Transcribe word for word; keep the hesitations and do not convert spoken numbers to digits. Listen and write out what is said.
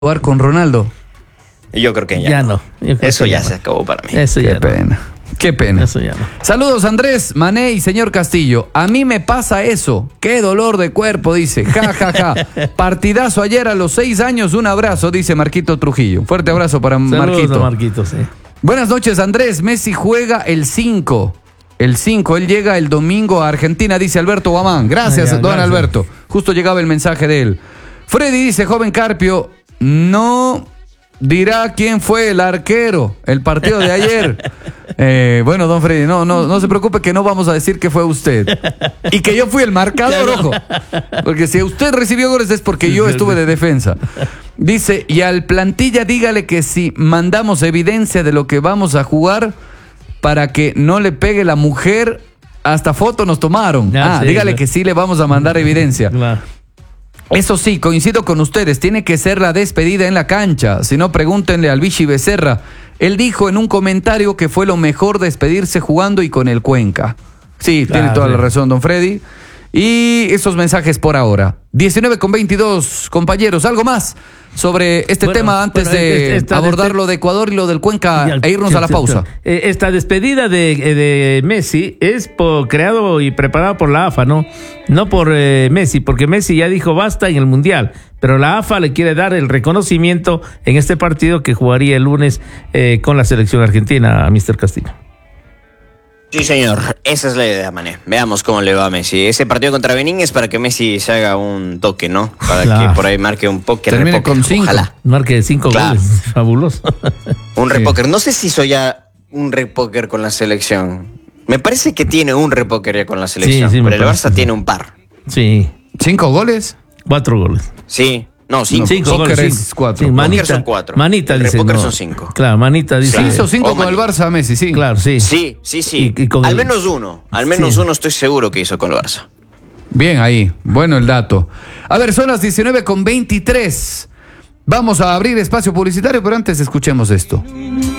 jugar con Ronaldo? Yo creo que ya, ya no. no. Yo creo Eso que ya, ya se no. acabó para mí. Eso Qué ya pena. no. Qué pena. Eso ya no. Saludos Andrés, Mané y señor Castillo. A mí me pasa eso. Qué dolor de cuerpo, dice. Ja, ja, ja. Partidazo ayer a los seis años. Un abrazo, dice Marquito Trujillo. Fuerte abrazo para Saludos Marquito. a Marquito, sí. Buenas noches, Andrés. Messi juega el cinco. El cinco. Él llega el domingo a Argentina, dice Alberto Guamán. Gracias, Ah, ya, don gracias. Alberto. Justo llegaba el mensaje de él. Freddy dice, joven Carpio, no dirá quién fue el arquero el partido de ayer. eh, bueno, don Freddy, no, no, no se preocupe que no vamos a decir que fue usted. Y que yo fui el marcador, ojo. Porque si usted recibió goles es porque yo estuve de defensa. Dice, y al plantilla dígale que si mandamos evidencia de lo que vamos a jugar para que no le pegue la mujer, hasta foto nos tomaron. Ya, ah, sí, dígale ya. que sí le vamos a mandar evidencia. Claro. Eso sí, coincido con ustedes, tiene que ser la despedida en la cancha. Si no, pregúntenle al Vichy Becerra. Él dijo en un comentario que fue lo mejor despedirse jugando y con el Cuenca. Sí, Claro, tiene toda sí. la razón, don Freddy. Y esos mensajes por ahora. diecinueve con veintidós, compañeros, ¿algo más sobre este Bueno, tema antes bueno, de esta- abordar despe- lo de Ecuador y lo del Cuenca Ya, e irnos ya, a la ya, pausa? ya. Eh, Esta despedida de, eh, de Messi es por, creado y preparado por la A F A, ¿no? No por eh, Messi, porque Messi ya dijo basta en el Mundial, pero la A F A le quiere dar el reconocimiento en este partido que jugaría el lunes eh, con la selección argentina a míster Castillo. Sí, señor. Esa es la idea, Mané. Veamos cómo le va a Messi. Ese partido contra Benín es para que Messi se haga un toque, ¿no? Para Claro. que por ahí marque un póker. Termine repóker. con cinco. Ojalá. Marque de cinco Claro. goles, fabuloso. Un Sí. repóker. No sé si hizo ya un repóker con la selección. Me parece que tiene un repóker ya con la selección. Sí, sí, me pero el parece. Barça tiene un par. Sí, ¿Cinco goles? cuatro goles. Sí. No, cinco. Cinco póker goles, es sí. cuatro. Sí, Póker manita, son cuatro. Manita El dice. repóker no. son cinco. Claro, manita dice. Sí, hizo cinco Oh, con el man. Barça, Messi, sí. Claro, sí. Sí, sí, sí. Y- y con al el- menos uno. Al menos Sí. uno estoy seguro que hizo con el Barça. Bien ahí, bueno el dato. A ver, son las diecinueve con veintitrés. Vamos a abrir espacio publicitario, pero antes escuchemos esto.